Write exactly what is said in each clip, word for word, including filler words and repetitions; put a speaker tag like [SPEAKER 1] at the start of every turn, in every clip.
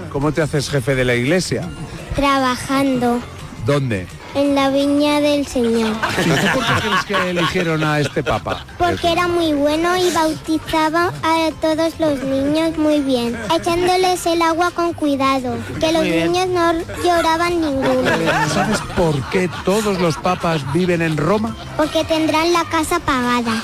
[SPEAKER 1] ¿Cómo te haces jefe de la iglesia?
[SPEAKER 2] Trabajando
[SPEAKER 1] ¿Dónde?
[SPEAKER 2] en la viña del Señor.
[SPEAKER 1] ¿Y tú por qué crees que eligieron a este papa?
[SPEAKER 2] Porque era muy bueno y bautizaba a todos los niños muy bien, echándoles el agua con cuidado, que los niños no lloraban ninguno.
[SPEAKER 1] ¿Sabes por qué todos los papas viven en Roma?
[SPEAKER 2] Porque tendrán la casa pagada.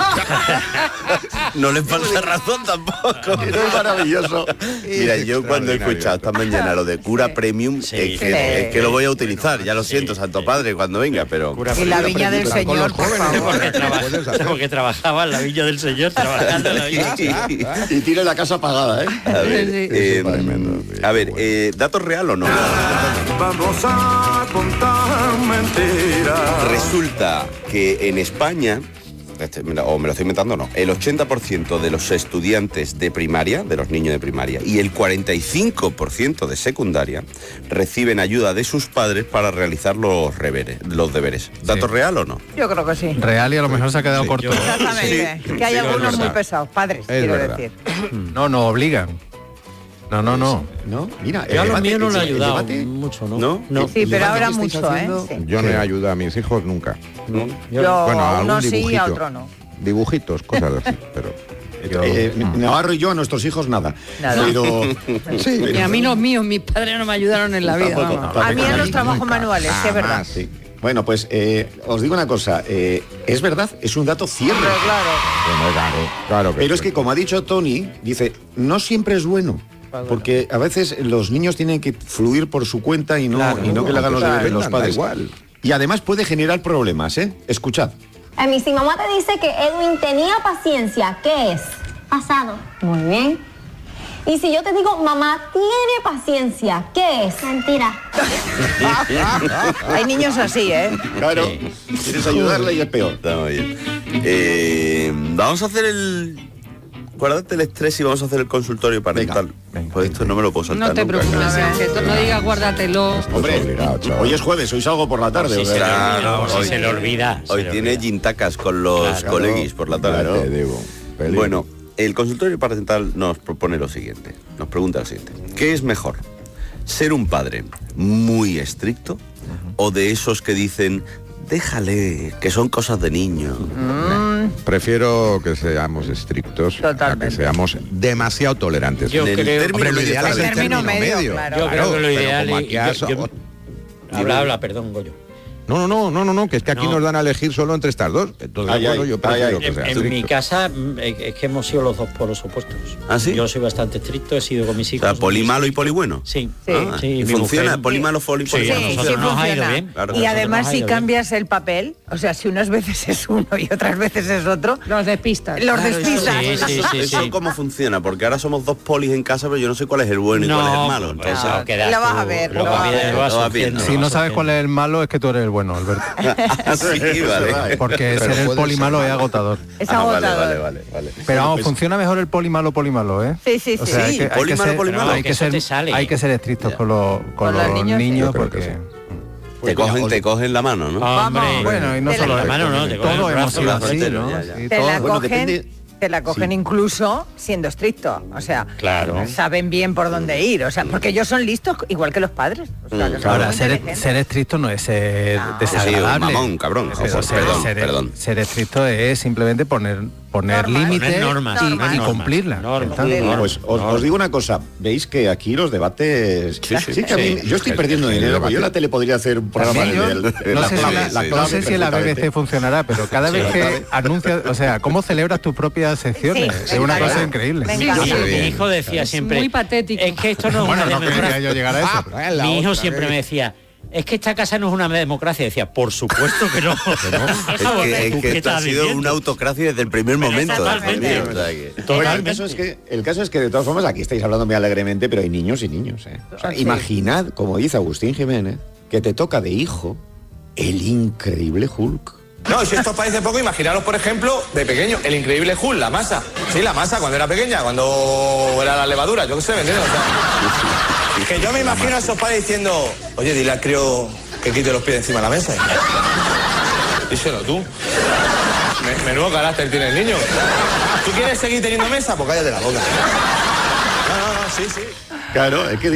[SPEAKER 3] No le falta razón tampoco.
[SPEAKER 4] No es maravilloso.
[SPEAKER 3] Mira, yo cuando he escuchado esta mañana lo de cura premium,
[SPEAKER 5] Sí,
[SPEAKER 3] es, que,
[SPEAKER 5] sí.
[SPEAKER 3] es que lo voy a utilizar. Ya lo siento, Santo Padre, cuando venga, pero...
[SPEAKER 6] Y la viña del Señor, por favor.
[SPEAKER 5] Porque, traba- porque trabajaba en la Villa del Señor, trabajando en la Villa.
[SPEAKER 4] Y tiene la casa pagada, ¿eh?
[SPEAKER 3] A ver,
[SPEAKER 6] Sí.
[SPEAKER 3] eh,
[SPEAKER 4] Tremendo, sí.
[SPEAKER 3] a ver eh, ¿datos real o no?
[SPEAKER 7] Vamos a contar mentiras.
[SPEAKER 3] Resulta que en España, este, me lo- o me lo estoy inventando o no, el ochenta por ciento de los estudiantes de primaria, de los niños de primaria, y el cuarenta y cinco por ciento de secundaria reciben ayuda de sus padres para realizar los, reveres, los deberes. ¿Dato real o no?
[SPEAKER 6] Yo creo que sí.
[SPEAKER 8] Real y a lo mejor se ha quedado corto.
[SPEAKER 6] Exactamente.
[SPEAKER 3] Sí.
[SPEAKER 6] Que hay
[SPEAKER 3] Sí,
[SPEAKER 6] algunos
[SPEAKER 3] es
[SPEAKER 6] muy
[SPEAKER 3] verdad.
[SPEAKER 6] pesados, padres,
[SPEAKER 8] Es
[SPEAKER 6] quiero
[SPEAKER 8] verdad.
[SPEAKER 6] decir.
[SPEAKER 8] No, no obligan. No, no, no.
[SPEAKER 4] ¿No? Mira,
[SPEAKER 5] Yo a
[SPEAKER 4] el
[SPEAKER 5] los
[SPEAKER 4] debate-
[SPEAKER 5] míos no le ha
[SPEAKER 4] el
[SPEAKER 5] ayudado
[SPEAKER 4] debate-
[SPEAKER 5] mucho, ¿no?
[SPEAKER 3] ¿No?
[SPEAKER 5] No.
[SPEAKER 6] Sí,
[SPEAKER 4] el
[SPEAKER 6] pero
[SPEAKER 4] debate
[SPEAKER 6] ahora
[SPEAKER 4] que estáis
[SPEAKER 6] mucho, ¿eh?
[SPEAKER 4] haciendo-
[SPEAKER 6] Sí.
[SPEAKER 9] Yo no he ayudado a mis hijos nunca.
[SPEAKER 5] no.
[SPEAKER 6] Yo,
[SPEAKER 9] Bueno, a
[SPEAKER 6] a
[SPEAKER 9] algún
[SPEAKER 6] uno sí y
[SPEAKER 9] dibujito.
[SPEAKER 6] a otro no.
[SPEAKER 9] Dibujitos, cosas así, pero...
[SPEAKER 8] Yo-
[SPEAKER 4] Eh, Navarro y yo a nuestros hijos nada.
[SPEAKER 6] Nada.
[SPEAKER 4] Pero, sí,
[SPEAKER 10] Y a mí los míos, mis padres no me ayudaron en la vida.
[SPEAKER 4] Tampoco,
[SPEAKER 10] vamos.
[SPEAKER 4] tampoco.
[SPEAKER 6] A mí en los
[SPEAKER 4] Nunca,
[SPEAKER 6] trabajos manuales, sí, es verdad.
[SPEAKER 4] sí. Bueno, pues eh, os digo una cosa, eh, es verdad, es un dato cierto.
[SPEAKER 6] Pero claro.
[SPEAKER 9] Bueno, claro, claro que
[SPEAKER 4] Pero es
[SPEAKER 9] sí.
[SPEAKER 4] que, como ha dicho Tony, dice, no siempre es bueno. Porque a veces los niños tienen que fluir por su cuenta y no,
[SPEAKER 8] Claro,
[SPEAKER 4] y no que le hagan los
[SPEAKER 9] aunque
[SPEAKER 4] deberes los
[SPEAKER 9] aprendan, da
[SPEAKER 4] padres.
[SPEAKER 9] igual.
[SPEAKER 4] Y además puede generar problemas, ¿eh? Escuchad.
[SPEAKER 11] A mí, si mamá te dice que Edwin tenía paciencia, ¿qué es?
[SPEAKER 2] Pasado.
[SPEAKER 11] Muy bien. Y si yo te digo, mamá tiene paciencia, ¿qué es?
[SPEAKER 2] Mentira.
[SPEAKER 6] Hay niños así, ¿eh?
[SPEAKER 4] Claro, quieres ayudarle y es peor.
[SPEAKER 3] Está muy bien. Eh, vamos a hacer el... Guárdate el estrés y vamos a hacer el consultorio parental. Pues esto no me lo puedo saltar
[SPEAKER 10] No te
[SPEAKER 3] nunca.
[SPEAKER 10] preocupes, que tú no digas guárdatelo.
[SPEAKER 4] Hombre,
[SPEAKER 9] obligado, chaval.
[SPEAKER 4] hoy es jueves, hoy salgo por la tarde.
[SPEAKER 5] Si se le
[SPEAKER 4] ¿verdad?
[SPEAKER 5] olvida, o si
[SPEAKER 3] hoy-
[SPEAKER 5] se le olvida. se
[SPEAKER 3] Hoy
[SPEAKER 5] le
[SPEAKER 3] tiene
[SPEAKER 5] olvida.
[SPEAKER 3] gintacas con los
[SPEAKER 5] Claro.
[SPEAKER 3] coleguis por la tarde.
[SPEAKER 9] Ya te digo, peligro.
[SPEAKER 3] Bueno, el consultorio parental nos propone lo siguiente. Nos pregunta lo siguiente. ¿Qué es mejor? ¿Ser un padre muy estricto o de esos que dicen, déjale, que son cosas de niño?
[SPEAKER 9] Prefiero que seamos estrictos a
[SPEAKER 6] Totalmente.
[SPEAKER 9] que seamos demasiado tolerantes.
[SPEAKER 5] Yo
[SPEAKER 3] En el
[SPEAKER 5] creo-
[SPEAKER 3] término
[SPEAKER 9] Hombre, lo
[SPEAKER 3] medio,
[SPEAKER 9] ideal es el
[SPEAKER 3] claro.
[SPEAKER 9] término
[SPEAKER 6] Término
[SPEAKER 9] medio.
[SPEAKER 6] medio, claro.
[SPEAKER 5] Yo creo que lo
[SPEAKER 9] pero
[SPEAKER 5] ideal
[SPEAKER 9] como
[SPEAKER 5] y-
[SPEAKER 9] aquí has-
[SPEAKER 5] yo- yo- Habla, habla, perdón, Goyo.
[SPEAKER 9] No, no, no, no, no, no, que es que aquí
[SPEAKER 5] No.
[SPEAKER 9] nos dan a elegir solo entre estas dos. Entonces,
[SPEAKER 4] Ay,
[SPEAKER 9] bueno,
[SPEAKER 4] ay,
[SPEAKER 9] yo
[SPEAKER 4] ay,
[SPEAKER 9] prefiero
[SPEAKER 4] ay.
[SPEAKER 9] que
[SPEAKER 5] En,
[SPEAKER 9] sea
[SPEAKER 5] en mi
[SPEAKER 9] estricto.
[SPEAKER 5] casa mm, es es que hemos sido los dos polos opuestos.
[SPEAKER 3] ¿Ah, sí?
[SPEAKER 5] Yo soy bastante estricto, he sido con mis
[SPEAKER 3] O
[SPEAKER 5] hicos.
[SPEAKER 3] sea, poli
[SPEAKER 5] muy
[SPEAKER 3] malo y
[SPEAKER 5] estricto.
[SPEAKER 3] poli bueno.
[SPEAKER 5] Sí.
[SPEAKER 6] Sí.
[SPEAKER 3] Ah,
[SPEAKER 5] Sí,
[SPEAKER 3] ¿y
[SPEAKER 5] mi
[SPEAKER 3] funciona?
[SPEAKER 5] mujer-
[SPEAKER 3] Poli malo, poli
[SPEAKER 5] Sí,
[SPEAKER 3] poli
[SPEAKER 5] a
[SPEAKER 3] bueno.
[SPEAKER 5] nosotros
[SPEAKER 6] sí
[SPEAKER 5] nos ha ido
[SPEAKER 6] funciona.
[SPEAKER 5] bien.
[SPEAKER 3] Claro.
[SPEAKER 6] Y
[SPEAKER 5] Nosotros
[SPEAKER 6] además
[SPEAKER 5] nos ha
[SPEAKER 6] si
[SPEAKER 5] ido bien.
[SPEAKER 6] cambias el papel, o sea, si unas veces es uno y otras veces es otro,
[SPEAKER 10] Los despistas.
[SPEAKER 6] los
[SPEAKER 10] Claro,
[SPEAKER 6] despistas.
[SPEAKER 5] Sí, sí, sí,
[SPEAKER 3] ¿Eso
[SPEAKER 5] sí.
[SPEAKER 3] cómo funciona? Porque ahora somos dos polis en casa, pero yo no sé cuál es el bueno y cuál es el malo. Entonces,
[SPEAKER 5] eso
[SPEAKER 6] No,
[SPEAKER 5] quedas
[SPEAKER 6] lo vas
[SPEAKER 5] tú-
[SPEAKER 6] a ver,
[SPEAKER 5] Lo
[SPEAKER 6] lo vas a
[SPEAKER 5] vas
[SPEAKER 6] ver.
[SPEAKER 5] lo vas
[SPEAKER 3] Lo vas
[SPEAKER 5] sufriendo,
[SPEAKER 3] viendo.
[SPEAKER 5] lo
[SPEAKER 8] Si no
[SPEAKER 5] vas
[SPEAKER 8] sabes cuál
[SPEAKER 5] sufriendo.
[SPEAKER 8] es el malo, es que tú eres el bueno, Alberto.
[SPEAKER 3] sí, vale.
[SPEAKER 8] Porque
[SPEAKER 9] Pero
[SPEAKER 8] ser el
[SPEAKER 9] puede
[SPEAKER 8] poli
[SPEAKER 9] ser
[SPEAKER 8] malo es
[SPEAKER 9] malo.
[SPEAKER 8] agotador.
[SPEAKER 6] Es
[SPEAKER 3] Ah, vale,
[SPEAKER 6] agotador.
[SPEAKER 3] vale, vale, vale.
[SPEAKER 8] Pero vamos,
[SPEAKER 4] pues-
[SPEAKER 8] funciona mejor el poli malo, poli malo, ¿eh?
[SPEAKER 6] Sí, sí,
[SPEAKER 8] O
[SPEAKER 6] sí.
[SPEAKER 8] sea, hay
[SPEAKER 3] Sí,
[SPEAKER 8] que, hay
[SPEAKER 3] poli
[SPEAKER 8] que
[SPEAKER 3] malo,
[SPEAKER 8] ser,
[SPEAKER 3] poli malo.
[SPEAKER 8] hay
[SPEAKER 5] Que
[SPEAKER 8] que
[SPEAKER 5] eso te
[SPEAKER 8] ser,
[SPEAKER 5] sale.
[SPEAKER 8] hay que ser estrictos con, los- con
[SPEAKER 6] Con los
[SPEAKER 8] los
[SPEAKER 6] niños,
[SPEAKER 8] niños,
[SPEAKER 9] yo creo que
[SPEAKER 8] porque...
[SPEAKER 9] sí.
[SPEAKER 3] Te cogen, te cogen la mano, ¿no?
[SPEAKER 5] Hombre,
[SPEAKER 8] Bueno, y no
[SPEAKER 6] Te la-
[SPEAKER 8] solo
[SPEAKER 5] la
[SPEAKER 8] eso,
[SPEAKER 5] mano, ¿no? Te cogen
[SPEAKER 8] todos
[SPEAKER 5] el
[SPEAKER 8] hemos
[SPEAKER 5] brazo,
[SPEAKER 8] sido
[SPEAKER 3] el
[SPEAKER 8] así,
[SPEAKER 3] brazo,
[SPEAKER 8] ¿no?
[SPEAKER 3] ya, ya.
[SPEAKER 8] Sí,
[SPEAKER 6] Te
[SPEAKER 8] todos-
[SPEAKER 6] la
[SPEAKER 4] bueno,
[SPEAKER 6] cogen,
[SPEAKER 4] depende-
[SPEAKER 6] te la cogen incluso siendo estricto. O sea,
[SPEAKER 5] Claro.
[SPEAKER 6] saben bien por dónde ir. O sea, porque ellos son listos igual que los padres. O sea, que son
[SPEAKER 8] Ahora,
[SPEAKER 6] muy
[SPEAKER 8] ser,
[SPEAKER 6] inteligentes.
[SPEAKER 8] ser estricto no es ser
[SPEAKER 6] No.
[SPEAKER 8] desagradable.
[SPEAKER 3] Sí, un mamón, cabrón.
[SPEAKER 8] Pero
[SPEAKER 3] Ojo,
[SPEAKER 8] ser,
[SPEAKER 3] perdón,
[SPEAKER 8] ser-
[SPEAKER 3] perdón.
[SPEAKER 8] ser estricto es simplemente poner, poner
[SPEAKER 6] Normas.
[SPEAKER 8] límites
[SPEAKER 5] Poner normas,
[SPEAKER 8] y,
[SPEAKER 6] normas.
[SPEAKER 8] y
[SPEAKER 5] normas,
[SPEAKER 8] cumplirlas.
[SPEAKER 5] normas.
[SPEAKER 8] Ya está.
[SPEAKER 6] Normas.
[SPEAKER 4] Pues os, os digo una cosa, veis que aquí los debates...
[SPEAKER 3] Sí, sí,
[SPEAKER 4] que a mí-
[SPEAKER 3] sí.
[SPEAKER 4] yo estoy
[SPEAKER 3] Sí,
[SPEAKER 4] perdiendo
[SPEAKER 3] sí,
[SPEAKER 4] dinero,
[SPEAKER 9] sí,
[SPEAKER 4] porque yo en la tele podría hacer un programa
[SPEAKER 8] También yo,
[SPEAKER 4] del- de
[SPEAKER 8] no
[SPEAKER 4] la
[SPEAKER 8] sé si
[SPEAKER 4] clave,
[SPEAKER 8] la,
[SPEAKER 4] la
[SPEAKER 8] no
[SPEAKER 4] clave
[SPEAKER 8] sé si en la B B C
[SPEAKER 4] perfectamente.
[SPEAKER 8] funcionará, pero cada vez que anuncia, o sea, cómo celebras tus propias secciones,
[SPEAKER 6] Sí,
[SPEAKER 8] es una
[SPEAKER 6] venga,
[SPEAKER 8] cosa
[SPEAKER 6] venga.
[SPEAKER 8] increíble.
[SPEAKER 6] Venga.
[SPEAKER 5] Sí,
[SPEAKER 6] Sí,
[SPEAKER 5] mi
[SPEAKER 9] bien.
[SPEAKER 5] hijo decía siempre.
[SPEAKER 10] muy patético.
[SPEAKER 5] Es que esto no es
[SPEAKER 8] Bueno,
[SPEAKER 5] una
[SPEAKER 8] no quería
[SPEAKER 5] democracia.
[SPEAKER 8] yo llegar a eso.
[SPEAKER 9] Ah, pues la
[SPEAKER 5] Mi hijo
[SPEAKER 9] otra,
[SPEAKER 5] siempre
[SPEAKER 9] ¿eh?
[SPEAKER 5] me decía, es que esta casa no es una democracia. Decía, por supuesto que no.
[SPEAKER 3] Es que, es que esto ha sido una autocracia desde el primer
[SPEAKER 5] Pero
[SPEAKER 3] momento.
[SPEAKER 5] totalmente.
[SPEAKER 3] O sea que-
[SPEAKER 4] Bueno, el,
[SPEAKER 5] Totalmente.
[SPEAKER 4] caso es que, el caso es que, de todas formas, aquí estáis hablando muy alegremente, pero hay niños y niños. ¿eh? O sea,
[SPEAKER 6] Sí.
[SPEAKER 4] Imaginad, como dice Agustín Jiménez, que te toca de hijo el increíble Hulk.
[SPEAKER 7] No, si esto os parece poco, imaginaros, por ejemplo, de pequeño, el increíble Hulk, la masa. Sí, la masa cuando era pequeña, cuando era la levadura, yo qué sé, ¿me entiendes? O sea, que yo me imagino a esos padres diciendo, oye, dile al crío que quite los pies de encima de la mesa. Díselo tú. Me- Menudo carácter tiene el niño. ¿Tú quieres seguir teniendo mesa? Pues cállate la boca. No, no, no, sí, sí.
[SPEAKER 4] Claro, es que